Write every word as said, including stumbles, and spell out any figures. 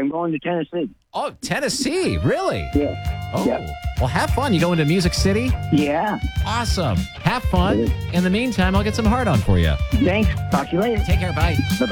I'm going to Tennessee. Oh, Tennessee, really? Yeah. Oh, Yeah. well, have fun. You going to Music City? Yeah. Awesome. Have fun. In the meantime, I'll get some hard on for you. Thanks. Talk to you later. Take care. Bye. Bye-bye.